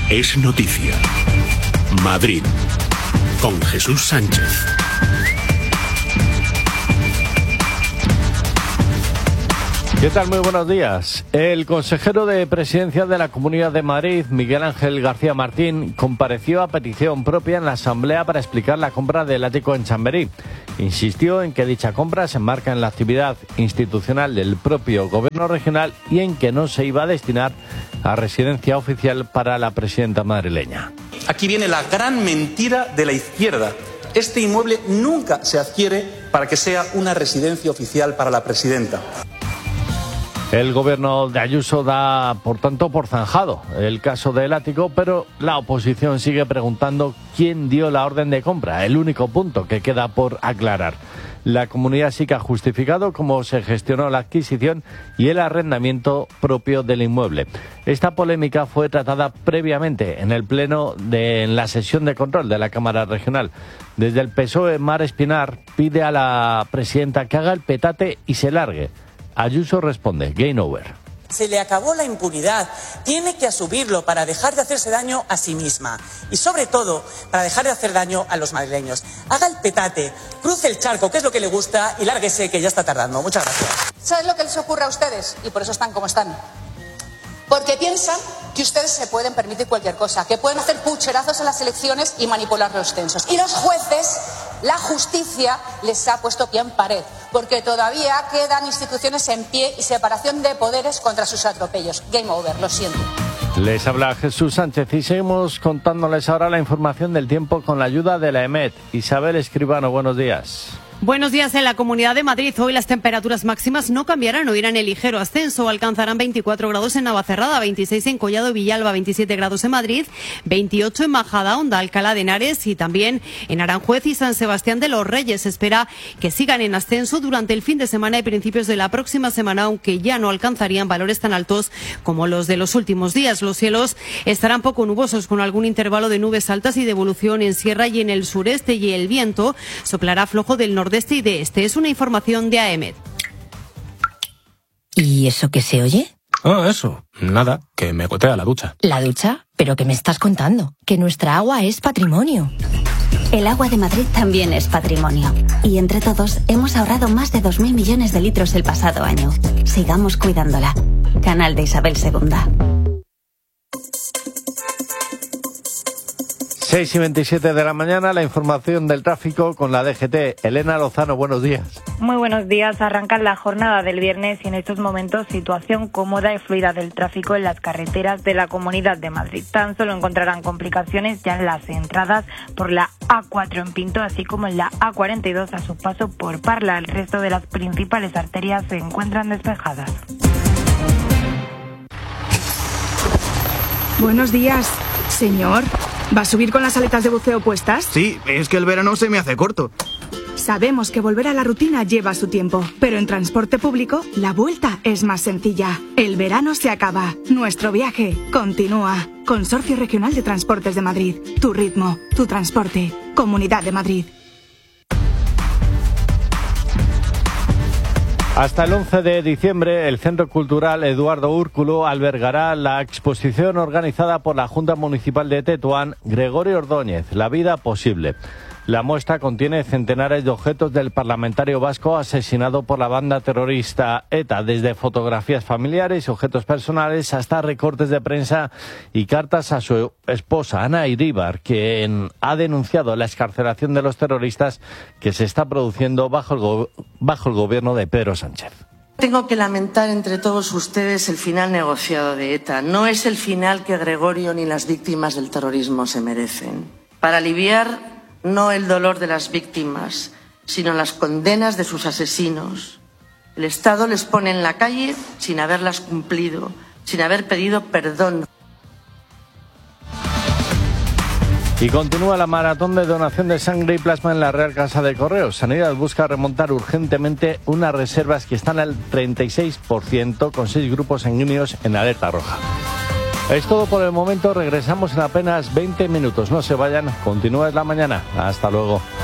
Es noticia. Madrid, con Jesús Sánchez. ¿Qué tal? Muy buenos días. El consejero de Presidencia de la Comunidad de Madrid, Miguel Ángel García Martín, compareció a petición propia en la Asamblea para explicar la compra del ático en Chamberí. Insistió en que dicha compra se enmarca en la actividad institucional del propio Gobierno regional y en que no se iba a destinar a residencia oficial para la presidenta madrileña. Aquí viene la gran mentira de la izquierda. Este inmueble nunca se adquiere para que sea una residencia oficial para la presidenta. El gobierno de Ayuso da, por tanto, por zanjado el caso del ático, pero la oposición sigue preguntando quién dio la orden de compra, el único punto que queda por aclarar. La comunidad sí que ha justificado cómo se gestionó la adquisición y el arrendamiento propio del inmueble. Esta polémica fue tratada previamente en el pleno en la sesión de control de la Cámara Regional. Desde el PSOE, Mar Espinar pide a la presidenta que haga el petate y se largue. Ayuso responde, game over. Se le acabó la impunidad, tiene que asumirlo para dejar de hacerse daño a sí misma y sobre todo para dejar de hacer daño a los madrileños. Haga el petate, cruce el charco, que es lo que le gusta, y lárguese, que ya está tardando. Muchas gracias. ¿Saben lo que les ocurre a ustedes? Y por eso están como están. Porque piensan que ustedes se pueden permitir cualquier cosa, que pueden hacer pucherazos en las elecciones y manipular los censos. Y los jueces, la justicia, les ha puesto pie en pared, porque todavía quedan instituciones en pie y separación de poderes contra sus atropellos. Game over, lo siento. Les habla Jesús Sánchez y seguimos contándoles ahora la información del tiempo con la ayuda de la EMET. Isabel Escribano, buenos días. Buenos días. En la Comunidad de Madrid hoy las temperaturas máximas no cambiarán o irán en ligero ascenso. Alcanzarán 24 grados en Navacerrada, 26 en Collado y Villalba, 27 grados en Madrid, 28 en Majadahonda, Alcalá de Henares y también en Aranjuez y San Sebastián de los Reyes. Se espera que sigan en ascenso durante el fin de semana y principios de la próxima semana, aunque ya no alcanzarían valores tan altos como los de los últimos días. Los cielos estarán poco nubosos con algún intervalo de nubes altas y de evolución en sierra y en el sureste, y el viento soplará flojo del nordeste y de este. Es una información de AEMET. ¿Y eso qué se oye? Ah, eso. Nada, que me gotea la ducha. ¿La ducha? ¿Pero qué me estás contando? Que nuestra agua es patrimonio. El agua de Madrid también es patrimonio. Y entre todos hemos ahorrado más de 2.000 millones de litros el pasado año. Sigamos cuidándola. Canal de Isabel II. 6:27 de la mañana, la información del tráfico con la DGT. Elena Lozano, buenos días. Muy buenos días. Arranca la jornada del viernes y en estos momentos situación cómoda y fluida del tráfico en las carreteras de la Comunidad de Madrid. Tan solo encontrarán complicaciones ya en las entradas por la A4 en Pinto, así como en la A42 a su paso por Parla. El resto de las principales arterias se encuentran despejadas. Buenos días, señor. ¿Va a subir con las aletas de buceo puestas? Sí, es que el verano se me hace corto. Sabemos que volver a la rutina lleva su tiempo, pero en transporte público la vuelta es más sencilla. El verano se acaba, nuestro viaje continúa. Consorcio Regional de Transportes de Madrid. Tu ritmo, tu transporte. Comunidad de Madrid. Hasta el 11 de diciembre, el Centro Cultural Eduardo Úrculo albergará la exposición organizada por la Junta Municipal de Tetuán, Gregorio Ordóñez, La vida posible. La muestra contiene centenares de objetos del parlamentario vasco asesinado por la banda terrorista ETA, desde fotografías familiares y objetos personales hasta recortes de prensa y cartas a su esposa, Ana Iríbar, quien ha denunciado la excarcelación de los terroristas que se está produciendo bajo el gobierno de Pedro Sánchez. Tengo que lamentar entre todos ustedes el final negociado de ETA. No es el final que Gregorio ni las víctimas del terrorismo se merecen. Para aliviar no el dolor de las víctimas, sino las condenas de sus asesinos, el Estado les pone en la calle sin haberlas cumplido, sin haber pedido perdón. Y continúa la maratón de donación de sangre y plasma en la Real Casa de Correos. Sanidad busca remontar urgentemente unas reservas que están al 36%, con 6 grupos sanguíneos en alerta roja. Es todo por el momento, regresamos en apenas 20 minutos. No se vayan, continúa la mañana. Hasta luego.